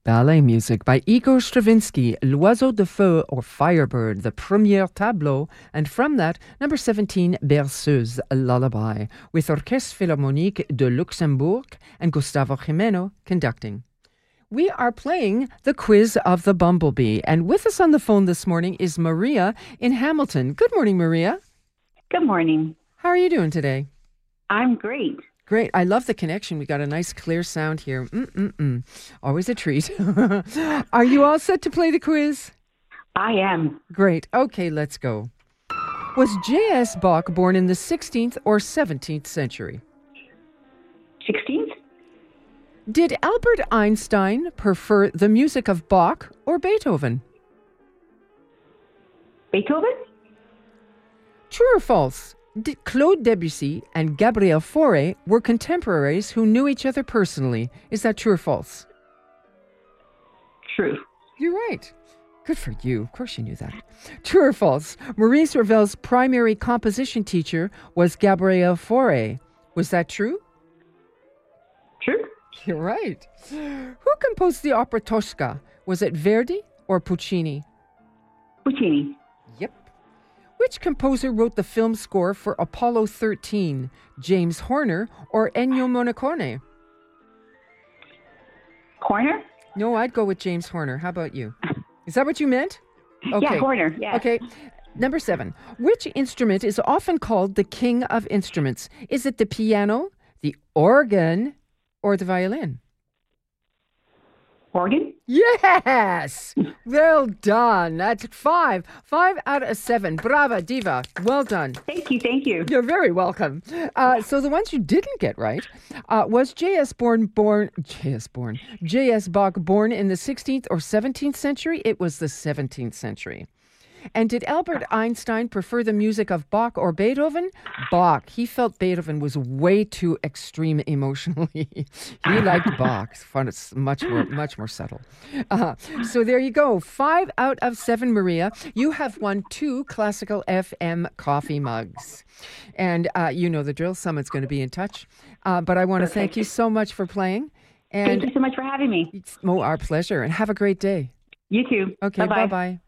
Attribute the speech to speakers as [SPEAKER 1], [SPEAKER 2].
[SPEAKER 1] ballet music by Igor Stravinsky, L'Oiseau de Feu or Firebird, the premier tableau, and from that, number 17, Berceuse, a lullaby, with Orchestre Philharmonique de Luxembourg and Gustavo Jimeno conducting. We are playing the quiz of the Bumblebee, and with us on the phone this morning is Maria in Hamilton. Good morning, Maria.
[SPEAKER 2] Good morning.
[SPEAKER 1] How are you doing today?
[SPEAKER 2] I'm great.
[SPEAKER 1] Great. I love the connection. We got a nice clear sound here. Always a treat. Are you all set to play the quiz?
[SPEAKER 2] I am.
[SPEAKER 1] Great. Okay, let's go. Was J.S. Bach born in the 16th or 17th century?
[SPEAKER 2] 16th?
[SPEAKER 1] Did Albert Einstein prefer the music of Bach or Beethoven?
[SPEAKER 2] Beethoven?
[SPEAKER 1] True or false? Claude Debussy and Gabriel Fauré were contemporaries who knew each other personally. Is that true or false?
[SPEAKER 2] True.
[SPEAKER 1] You're right. Good for you. Of course you knew that. True or false? Maurice Ravel's primary composition teacher was Gabriel Fauré. Was that true?
[SPEAKER 2] True.
[SPEAKER 1] You're right. Who composed the opera Tosca? Was it Verdi or Puccini?
[SPEAKER 2] Puccini.
[SPEAKER 1] Yep. Which composer wrote the film score for Apollo 13? James Horner or Ennio Morricone?
[SPEAKER 2] Horner?
[SPEAKER 1] No, I'd go with James Horner. How about you? Is that what you meant? Okay.
[SPEAKER 2] Yeah, Horner. Yeah.
[SPEAKER 1] Okay. Number 7. Which instrument is often called the king of instruments? Is it the piano, the organ, or the violin?
[SPEAKER 2] Organ?
[SPEAKER 1] Yes! Well done. That's 5. 5 out of 7. Brava, Diva. Well done.
[SPEAKER 2] Thank you.
[SPEAKER 1] You're very welcome. So the ones you didn't get right was J.S. Bach born in the 16th or 17th century? It was the 17th century. And did Albert Einstein prefer the music of Bach or Beethoven? Bach. He felt Beethoven was way too extreme emotionally. He liked Bach. It's much more subtle. So there you go. 5 out of 7, Maria. You have won 2 Classical FM coffee mugs. And you know the drill. Someone's going to be in touch. But I want to thank you so much for playing. And
[SPEAKER 2] thank you so much for having me.
[SPEAKER 1] It's our pleasure. And have a great day.
[SPEAKER 2] You too.
[SPEAKER 1] Okay,
[SPEAKER 2] Bye-bye.
[SPEAKER 1] bye-bye.